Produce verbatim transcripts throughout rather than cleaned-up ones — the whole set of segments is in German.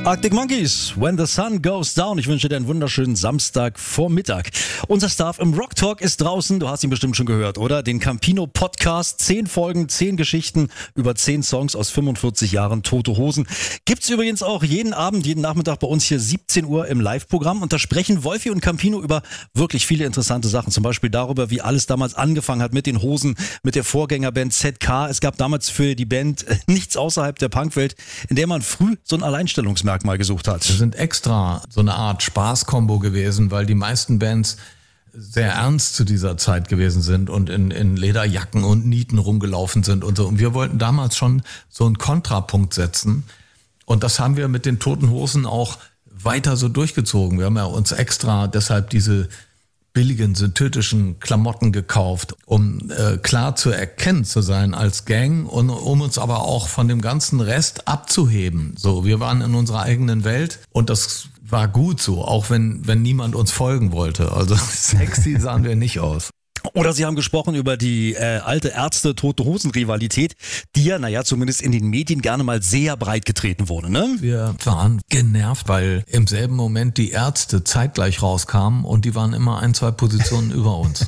Arctic Monkeys, When the Sun Goes Down. Ich wünsche dir einen wunderschönen Samstagvormittag. Unser Staff im Rock Talk ist draußen. Du hast ihn bestimmt schon gehört, oder? Den Campino Podcast. Zehn Folgen, zehn Geschichten über zehn Songs aus fünfundvierzig Jahren Tote Hosen. Gibt's übrigens auch jeden Abend, jeden Nachmittag bei uns hier siebzehn Uhr im Live-Programm. Und da sprechen Wolfi und Campino über wirklich viele interessante Sachen. Zum Beispiel darüber, wie alles damals angefangen hat mit den Hosen, mit der Vorgängerband Z K. Es gab damals für die Band nichts außerhalb der Punkwelt, in der man früh so ein Alleinstellungsmerkmal gesucht hat. Wir sind extra so eine Art Spaßkombo gewesen, weil die meisten Bands sehr ernst zu dieser Zeit gewesen sind und in, in Lederjacken und Nieten rumgelaufen sind und so. Und wir wollten damals schon so einen Kontrapunkt setzen. Und das haben wir mit den Toten Hosen auch weiter so durchgezogen. Wir haben ja uns extra deshalb diese billigen synthetischen Klamotten gekauft, um äh, klar zu erkennen zu sein als Gang und um uns aber auch von dem ganzen Rest abzuheben. So, wir waren in unserer eigenen Welt und das war gut so, auch wenn wenn niemand uns folgen wollte. Also sexy sahen wir nicht aus. Oder Sie haben gesprochen über die äh, alte Ärzte-Tote-Hosen-Rivalität, die ja, naja, zumindest in den Medien gerne mal sehr breit getreten wurde, ne? Wir waren genervt, weil im selben Moment die Ärzte zeitgleich rauskamen und die waren immer ein, zwei Positionen über uns.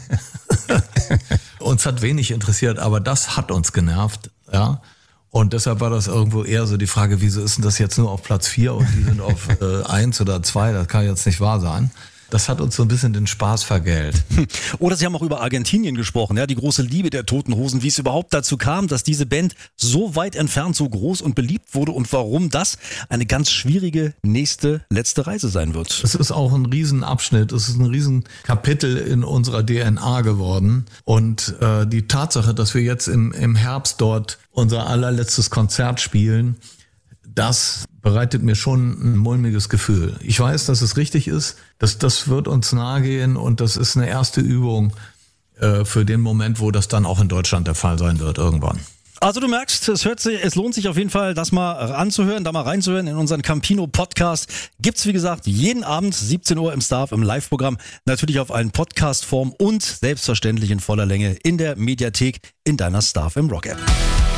Uns hat wenig interessiert, aber das hat uns genervt, ja. Und deshalb war das irgendwo eher so die Frage, wieso ist denn das jetzt nur auf Platz vier und die sind auf äh, eins oder zwei, das kann jetzt nicht wahr sein. Das hat uns so ein bisschen den Spaß vergällt. Oder Sie haben auch über Argentinien gesprochen, ja, die große Liebe der Toten Hosen, wie es überhaupt dazu kam, dass diese Band so weit entfernt, so groß und beliebt wurde und warum das eine ganz schwierige nächste, letzte Reise sein wird. Es ist auch ein Riesenabschnitt, es ist ein Riesenkapitel in unserer D N A geworden und äh, die Tatsache, dass wir jetzt im, im Herbst dort unser allerletztes Konzert spielen, das bereitet mir schon ein mulmiges Gefühl. Ich weiß, dass es richtig ist, dass das wird uns nahe gehen und das ist eine erste Übung äh, für den Moment, wo das dann auch in Deutschland der Fall sein wird irgendwann. Also du merkst, es hört sich, es lohnt sich auf jeden Fall, das mal anzuhören, da mal reinzuhören in unseren Campino Podcast. Gibt's wie gesagt jeden Abend siebzehn Uhr im Staff im Live-Programm, natürlich auf allen Podcast-Formen und selbstverständlich in voller Länge in der Mediathek in deiner Staff im Rock App.